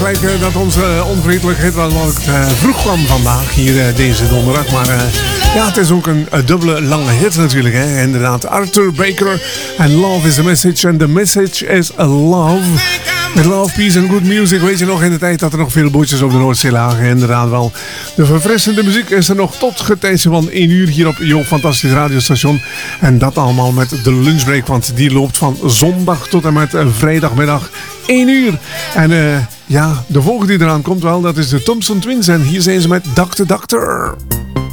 blijken dat onze onvriendelijkheid wel wat vroeg kwam vandaag, hier deze donderdag. Maar ja, het is ook een dubbele lange hit natuurlijk. Hè? Inderdaad, Arthur Baker en Love is the Message. En the message is love. Met love, peace and good music. Weet je nog, in de tijd dat er nog veel bootjes op de Noordzee lagen. Inderdaad wel. De verfrissende muziek is er nog tot getijden van 1 uur hier op jouw fantastisch radiostation. En dat allemaal met de lunchbreak. Want die loopt van zondag tot en met vrijdagmiddag 1 uur. En ja, de volgende die eraan komt wel, dat is de Thompson Twins. En hier zijn ze met Dr. Doctor.